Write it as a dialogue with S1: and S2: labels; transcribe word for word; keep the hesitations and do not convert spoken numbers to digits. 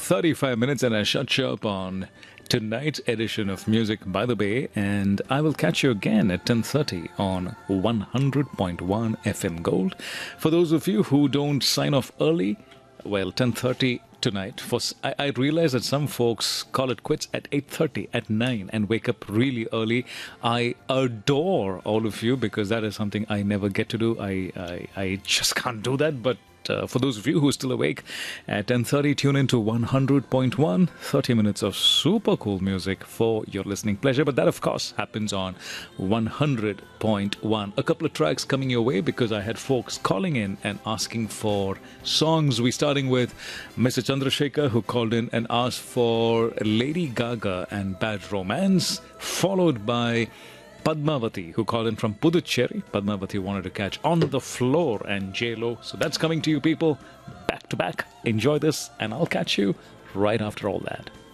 S1: thirty-five minutes and I shut you up on tonight's edition of Music by the Bay, and I will catch you again at ten thirty on one hundred point one F M Gold. For those of you who don't sign off early, well, ten thirty tonight. For I, I realize that some folks call it quits at eight thirty, at nine, and wake up really early. I adore all of you because that is something I never get to do. I, I, I just can't do that, but Uh, for those of you who are still awake, at ten thirty, tune into one hundred point one, thirty minutes of super cool music for your listening pleasure. But that, of course, happens on one hundred point one. A couple of tracks coming your way because I had folks calling in and asking for songs. We're starting with Mister Chandrasekhar, who called in and asked for Lady Gaga and Bad Romance, followed by Padmavati, who called in from Puducherry. Padmavati wanted to catch On the Floor and J-Lo. So that's coming to you, people, back to back. Enjoy this, and I'll catch you right after all that.